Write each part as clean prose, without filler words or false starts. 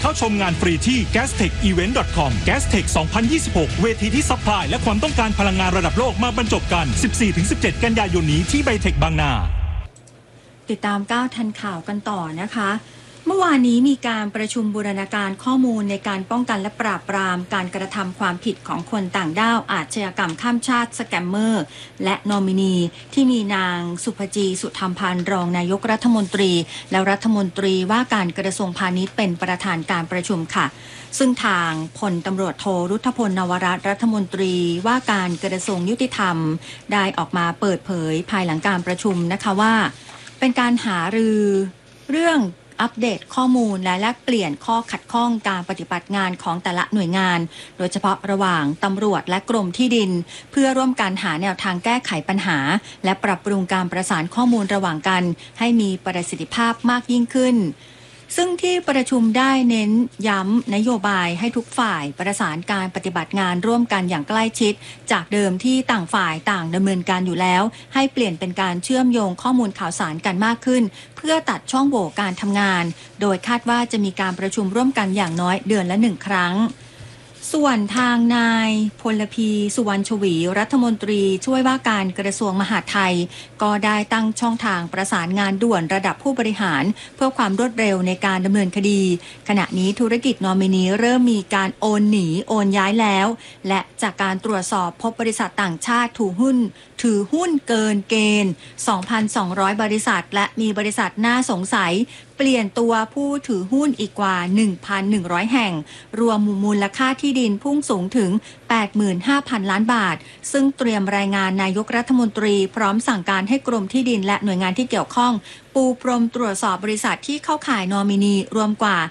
เข้าชมงานฟรีที่ gastechevent.com Gastech 2026 เวทีที่ซัพพลายและความต้องการพลังงานระดับโลกมาบรรจบกัน 14-17 กันยายนนี้ที่ไบเทคบางนาติดตาม9ทันข่าวกันต่อนะคะเมื่อวานนี้มีการประชุมบูรณาการข้อมูลในการป้องกันและปราบปรามการกระทำความผิดของคนต่างด้าวอาชญากรรมข้ามชาติสแกมเมอร์และนอมินีที่มีนางสุภจีสุธรรมพันธ์รองนายกรัฐมนตรีและรัฐมนตรีว่าการกระทรวงพาณิชย์เป็นประธานการประชุมค่ะซึ่งทางพลตำรวจโทรุทธพลนวรัตน์รัฐมนตรีว่าการกระทรวงยุติธรรมได้ออกมาเปิดเผยภายหลังการประชุมนะคะว่าเป็นการหารือเรื่องอัปเดตข้อมูลและแลกเปลี่ยนข้อขัดข้องการปฏิบัติงานของแต่ละหน่วยงานโดยเฉพาะระหว่างตำรวจและกรมที่ดินเพื่อร่วมกันหาแนวทางแก้ไขปัญหาและปรับปรุงการประสานข้อมูลระหว่างกันให้มีประสิทธิภาพมากยิ่งขึ้นซึ่งที่ประชุมได้เน้นย้ำนโยบายให้ทุกฝ่ายประสานการปฏิบัติงานร่วมกันอย่างใกล้ชิดจากเดิมที่ต่างฝ่ายต่างดำเนินการอยู่แล้วให้เปลี่ยนเป็นการเชื่อมโยงข้อมูลข่าวสารกันมากขึ้นเพื่อตัดช่องโหว่การทำงานโดยคาดว่าจะมีการประชุมร่วมกันอย่างน้อยเดือนละ1 ครั้งส่วนทางนายพลพีสุวรรณชวีรัฐมนตรีช่วยว่าการกระทรวงมหาดไทยก็ได้ตั้งช่องทางประสานงานด่วนระดับผู้บริหารเพื่อความรวดเร็วในการดำเนินคดีขณะนี้ธุรกิจนอมินีเริ่มมีการโอนหนีโอนย้ายแล้วและจากการตรวจสอบพบบริษัทต่างชาติถือหุ้นเกินเกณฑ์ 2,200 บริษัทและมีบริษัทน่าสงสัยเปลี่ยนตัวผู้ถือหุ้นอีกกว่า 1,100 แห่งรวมมูลค่าที่ดินพุ่งสูงถึง 85,000 ล้านบาทซึ่งเตรียมรายงานนายกรัฐมนตรีพร้อมสั่งการให้กรมที่ดินและหน่วยงานที่เกี่ยวข้องปูพรมตรวจสอบบริษัทที่เข้าข่ายนอมินีรวมกว่า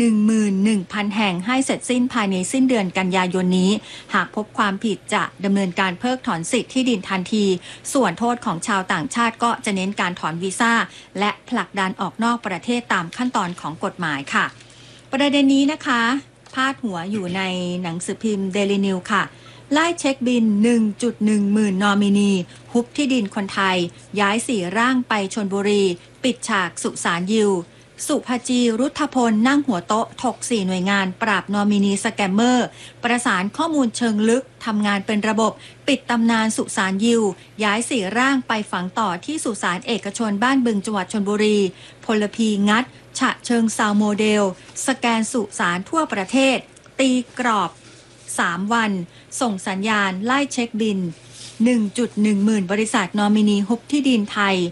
11,000 แห่งให้เสร็จสิ้นภายในสิ้นเดือนกันยายนนี้หากพบความผิดจะดำเนินการเพิกถอนสิทธิ์ที่ดินทันทีส่วนโทษของชาวต่างชาติก็จะเน้นการถอนวีซ่าและผลักดันออกนอกประเทศตามขั้นตอนของกฎหมายค่ะประเด็นนี้นะคะพาดหัวอยู่ในหนังสือพิมพ์ Daily News ค่ะไล่เช็คบิน 1.1 หมื่นนอมินีฮุบที่ดินคนไทยย้าย4 ร่างไปชลบุรีปิดฉากสุสานยิวสุภจีรุทธพลนั่งหัวโต๊ะถก4 หน่วยงานปราบนอมินีสแกมเมอร์ประสานข้อมูลเชิงลึกทำงานเป็นระบบปิดตำนานสุสานยิวย้าย4 ร่างไปฝังต่อที่สุสานเอกชนบ้านบึงจังหวัดชลบุรีพลพีงัดฉะเชิงเซาโมเดลสแกนสุสานทั่วประเทศตีกรอบ3 วันส่งสัญญาณไล่เช็คบิน 1.1 หมื่นบริษัทนอมินีฮุบที่ดินไทย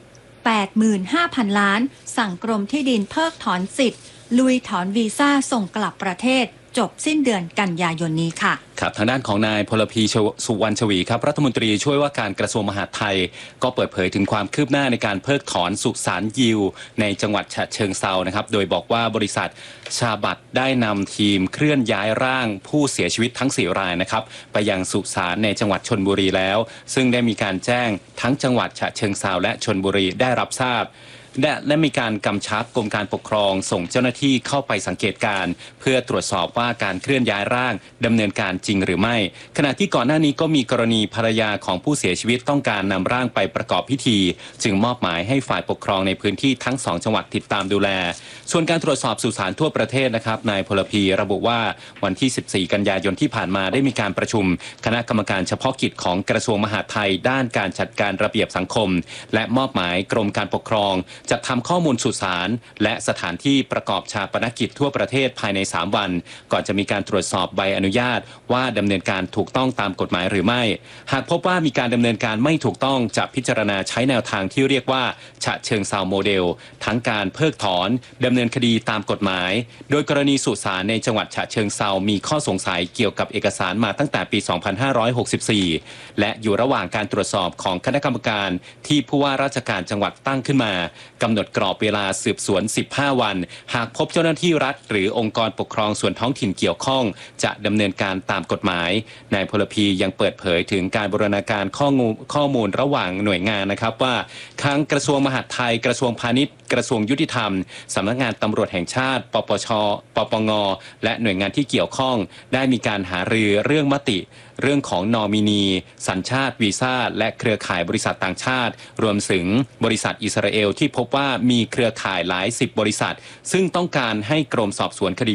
85,000 ล้านสั่งกรมที่ดินเพิกถอนสิทธิ์ลุยถอนวีซ่าส่งกลับประเทศจบสิ้นเดือนกันยายนนี้ค่ะครับทางด้านของนายพลพีสุวรรณชวีครับรัฐมนตรีช่วยว่าการกระทรวงมหาดไทยก็เปิดเผยถึงความคืบหน้าในการเพิกถอนสุสานยิวในจังหวัดฉะเชิงเทรานะครับโดยบอกว่าบริษัทชาบัตได้นำทีมเคลื่อนย้ายร่างผู้เสียชีวิตทั้ง4 รายนะครับไปยังสุสานในจังหวัดชลบุรีแล้วซึ่งได้มีการแจ้งทั้งจังหวัดฉะเชิงเทราและชลบุรีได้รับทราบและมีการกำชับกรมการปกครองส่งเจ้าหน้าที่เข้าไปสังเกตการเพื่อตรวจสอบว่าการเคลื่อนย้ายร่างดำเนินการจริงหรือไม่ขณะที่ก่อนหน้านี้ก็มีกรณีภรรยาของผู้เสียชีวิตต้องการนำร่างไปประกอบพิธีจึงมอบหมายให้ฝ่ายปกครองในพื้นที่ทั้ง2 จังหวัดติดตามดูแลส่วนการตรวจสอบสุสานทั่วประเทศนะครับนายพลพีระบุว่าวันที่14 กันยายนที่ผ่านมาได้มีการประชุมคณะกรรมการเฉพาะกิจของกระทรวงมหาดไทยด้านการจัดการระเบียบสังคมและมอบหมายกรมการปกครองจัดทำข้อมูลสุสานและสถานที่ประกอบชาปนกิจทั่วประเทศภายใน3 วันก่อนจะมีการตรวจสอบใบอนุญาตว่าดำเนินการถูกต้องตามกฎหมายหรือไม่หากพบว่ามีการดำเนินการไม่ถูกต้องจะพิจารณาใช้แนวทางที่เรียกว่าฉะเชิงเซาโมเดลทั้งการเพิกถอนดำเนินคดีตามกฎหมายโดยกรณีสุสานในจังหวัดฉะเชิงเซามีข้อสงสัยเกี่ยวกับเอกสารมาตั้งแต่ปี 2564 และอยู่ระหว่างการตรวจสอบของคณะกรรมการที่ผู้ว่าราชการจังหวัดตั้งขึ้นมากำหนดกรอบเวลาสืบสวน15 วันหากพบเจ้าหน้าที่รัฐหรือองค์กรปกครองส่วนท้องถิ่นเกี่ยวข้องจะดำเนินการตามกฎหมายนายพลพียังเปิดเผยถึงการบูรณาการข้อมูลระหว่างหน่วยงานนะครับว่าทั้งกระทรวงมหาดไทยกระทรวงพาณิชย์กระทรวงยุติธรรมสำนักงานตำรวจแห่งชาติปปชปปงและหน่วยงานที่เกี่ยวข้องได้มีการหารือเรื่องมติเรื่องของนอมินีสัญชาติวีซ่าและเครือข่ายบริษัทต่างชาติรวมถึงบริษัทอิสราเอลที่พบว่ามีเครือข่ายหลาย10 บริษัทซึ่งต้องการให้กรมสอบสวนคดี